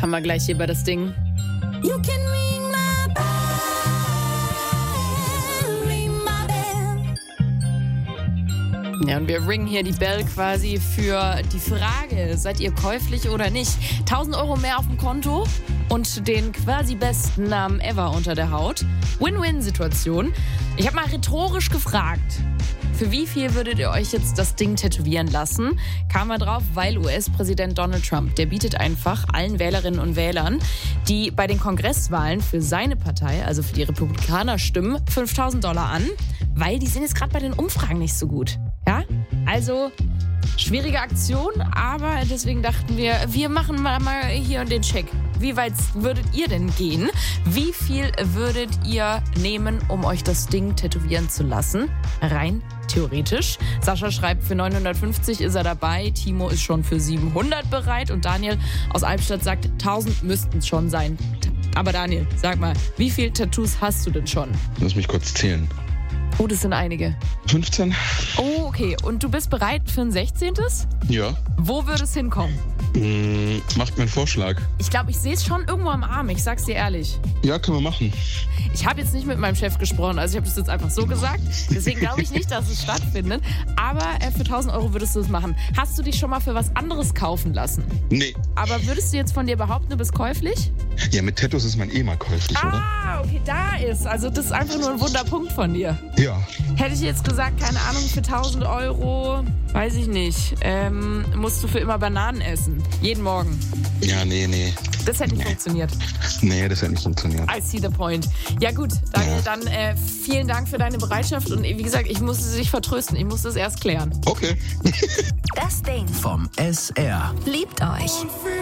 Haben wir gleich hier bei das Ding. You can ring my bell, ring my bell. Ja, und wir ringen hier die Bell quasi für die Frage, seid ihr käuflich oder nicht? 1.000 Euro mehr auf dem Konto und den quasi besten Namen ever unter der Haut. Win-Win-Situation. Ich habe mal rhetorisch gefragt, für wie viel würdet ihr euch jetzt das Ding tätowieren lassen? Kam mal drauf, weil US-Präsident Donald Trump, der bietet einfach allen Wählerinnen und Wählern, die bei den Kongresswahlen für seine Partei, also für die Republikaner stimmen, $5.000 an, weil die sind jetzt gerade bei den Umfragen nicht so gut. Ja, also schwierige Aktion, aber deswegen dachten wir machen mal hier den Check. Wie weit würdet ihr denn gehen? Wie viel würdet ihr nehmen, um euch das Ding tätowieren zu lassen? Rein theoretisch. Sascha schreibt, für 950 ist er dabei. Timo ist schon für 700 bereit. Und Daniel aus Albstadt sagt, 1000 müssten es schon sein. Aber Daniel, sag mal, wie viele Tattoos hast du denn schon? Lass mich kurz zählen. Oh, das sind einige. 15? Oh, okay. Und du bist bereit für ein 16.? Ja. Wo würde es hinkommen? Macht mir einen Vorschlag. Ich glaube, ich sehe es schon irgendwo am Arm. Ich sag's dir ehrlich. Ja, können wir machen. Ich habe jetzt nicht mit meinem Chef gesprochen, also ich habe das jetzt einfach so gesagt. Deswegen glaube ich nicht, dass es stattfindet. Aber für 1.000 Euro würdest du es machen. Hast du dich schon mal für was anderes kaufen lassen? Nee. Aber würdest du jetzt von dir behaupten, du bist käuflich? Ja, mit Tattoos ist man eh mal käuflich, oder? Ah, okay, da ist. Also das ist einfach nur ein Wunderpunkt von dir. Ja. Hätte ich jetzt gesagt, keine Ahnung, für 1.000 Euro, weiß ich nicht, musst du für immer Bananen essen. Jeden Morgen. Ja, nee. Das hätte nicht funktioniert. Nee, das hätte nicht funktioniert. I see the point. Ja gut, Daniel, dann vielen Dank für deine Bereitschaft. Und wie gesagt, ich musste dich vertrösten. Ich musste es erst klären. Okay. Das Ding Vom SR. liebt euch.